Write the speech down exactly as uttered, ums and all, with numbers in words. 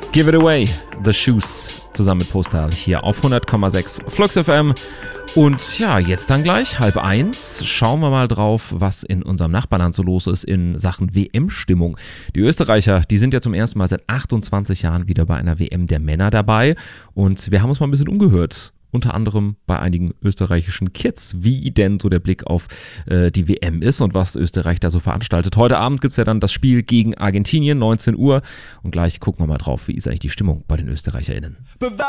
Give It Away, The Shoes, zusammen mit Postal hier auf hundert Komma sechs Flux F M. Und ja, jetzt dann gleich, halb eins, schauen wir mal drauf, was in unserem Nachbarland so los ist in Sachen W M-Stimmung. Die Österreicher, die sind ja zum ersten Mal seit achtundzwanzig Jahren wieder bei einer W M der Männer dabei. Und wir haben uns mal ein bisschen umgehört. Unter anderem bei einigen österreichischen Kids, wie denn so der Blick auf äh, die W M ist und was Österreich da so veranstaltet. Heute Abend gibt es ja dann das Spiel gegen Argentinien, neunzehn Uhr. Und gleich gucken wir mal drauf, wie ist eigentlich die Stimmung bei den ÖsterreicherInnen.